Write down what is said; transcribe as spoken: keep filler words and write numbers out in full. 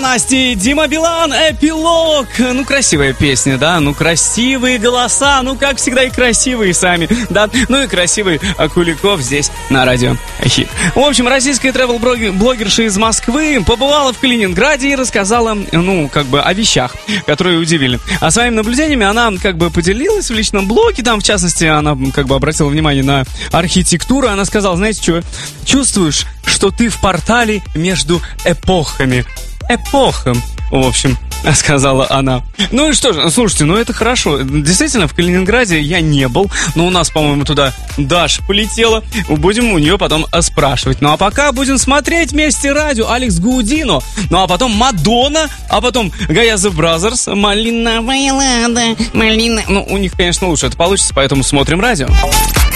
Насти, Дима Билан, «Эпилог». Ну, красивая песня, да? Ну, красивые голоса, ну, как всегда, и красивые сами, да? Ну, и красивый Куликов здесь на радио Хит. В общем, российская тревел-блогерша из Москвы побывала в Калининграде и рассказала, ну, как бы о вещах, которые удивили. А своими наблюдениями она, как бы, поделилась в личном блоге, там, в частности, она, как бы, обратила внимание на архитектуру. Она сказала, знаете что, чувствуешь, что ты в портале между эпохами. Эпохам, в общем, сказала она. Ну и что же, слушайте, ну это хорошо. Действительно, в Калининграде я не был, но у нас, по-моему, туда Даша полетела. Будем у нее потом спрашивать. Ну а пока будем смотреть вместе радио. Алекс Гаудино, ну а потом Мадонна, а потом Гаязов Бразерс, Малиновая лада, малина. Ну, у них, конечно, лучше это получится, поэтому смотрим радио.